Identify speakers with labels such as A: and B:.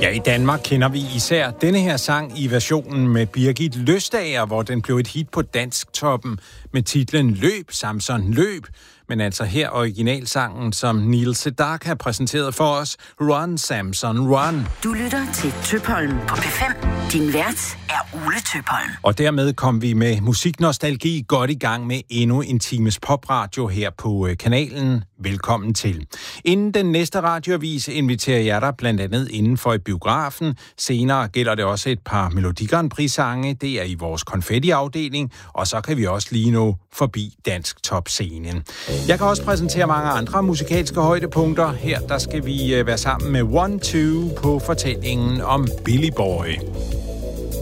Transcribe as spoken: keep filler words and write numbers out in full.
A: Ja, i Danmark kender vi især denne her sang i versionen med Birgit Løstager, hvor den blev et hit på Dansktoppen med titlen Løb, Samson, løb. Men altså her originalsangen, som Neil Sedaka har præsenteret for os, Run, Samson, Run.
B: Du lytter til Tøpholm på P fem. Din vært er Ole Tøpholm.
A: Og dermed kom vi med musiknostalgi godt i gang med endnu en times popradio her på kanalen. Velkommen til. Inden den næste radioavis inviterer jeg dig blandt andet inden for i biografen. Senere gælder det også et par Melodi Grand Prix-sange. Det er i vores konfetti-afdeling. Og så kan vi også lige nå forbi Dansk Top-scenen. Jeg kan også præsentere mange andre musikalske højdepunkter. Her der skal vi være sammen med One Two på fortællingen om Billy Boy.